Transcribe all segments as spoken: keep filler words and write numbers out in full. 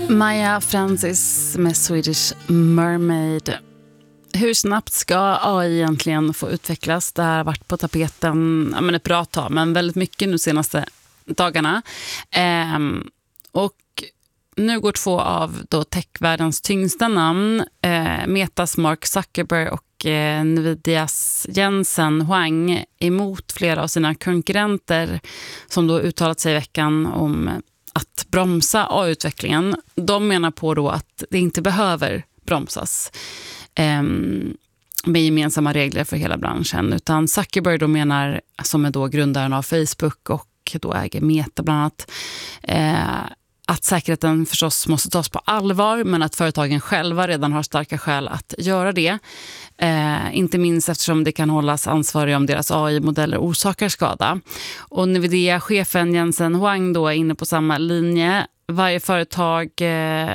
Maja Francis med Swedish Mermaid. Hur snabbt ska A I egentligen få utvecklas? Det här har varit på tapeten ja, men ett bra tag, men väldigt mycket nu senaste dagarna. Ehm, och nu går två av då techvärldens tyngsta namn, eh, Metas Mark Zuckerberg och eh, Nvidias Jensen Huang, emot flera av sina konkurrenter som då uttalat sig i veckan om att bromsa A I-utvecklingen. De menar på då att det inte behöver bromsas eh, med gemensamma regler för hela branschen, utan Zuckerberg då menar, som är då grundaren av Facebook och då äger Meta bland annat, eh, att säkerheten förstås måste tas på allvar, men att företagen själva redan har starka skäl att göra det. Eh, inte minst eftersom det kan hållas ansvariga om deras A I-modeller orsakar skada. Och Nvidia-chefen Jensen Huang då är inne på samma linje. Varje företag eh,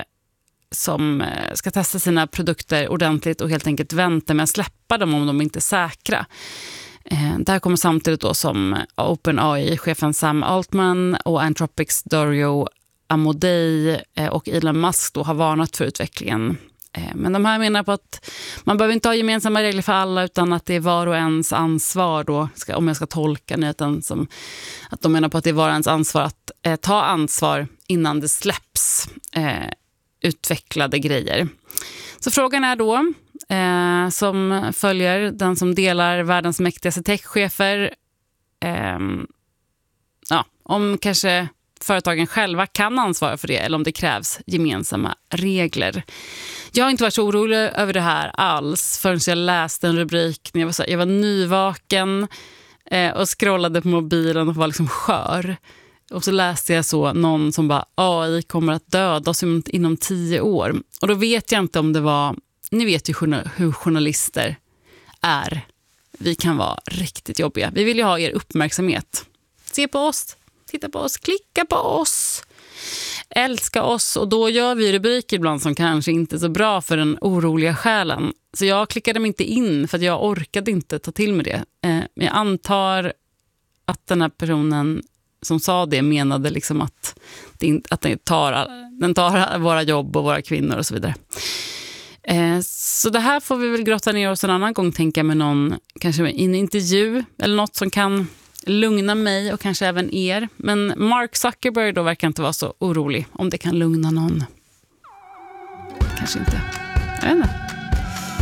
som ska testa sina produkter ordentligt och helt enkelt vänta med att släppa dem om de inte är säkra. Eh, det här kommer samtidigt då som OpenAI-chefen Sam Altman och Anthropics Dario Amodei och Elon Musk då har varnat för utvecklingen. Men de här menar på att man behöver inte ha gemensamma regler för alla, utan att det är var och ens ansvar då, om jag ska tolka nyheten som att de menar på att det är var och ens ansvar att eh, ta ansvar innan det släpps eh, utvecklade grejer. Så frågan är då, eh, som följer den som delar världens mäktigaste techchefer, eh, ja, om kanske företagen själva kan ansvara för det eller om det krävs gemensamma regler. Jag har inte varit så orolig över det här alls förrän jag läste en rubrik när jag var, så, jag var nyvaken eh, och scrollade på mobilen och var liksom skör. Och så läste jag så någon som bara, A I kommer att döda oss inom tio år. Och då vet jag inte om det var, ni vet ju hur journalister är. Vi kan vara riktigt jobbiga. Vi vill ju ha er uppmärksamhet. Se på oss. Titta på oss, klicka på oss, älska oss, och då gör vi rubriker ibland som kanske inte är så bra för den oroliga själen. Så jag klickade mig inte in för att jag orkade inte ta till mig det. Men jag antar att den här personen som sa det menade liksom att, det, att den, tar, den tar våra jobb och våra kvinnor och så vidare. Så det här får vi väl grotta ner oss en annan gång, tänka med någon, kanske i en intervju eller något som kan lugna mig och kanske även er. Men Mark Zuckerberg då verkar inte vara så orolig, om det kan lugna någon. Kanske inte. Jag vet inte.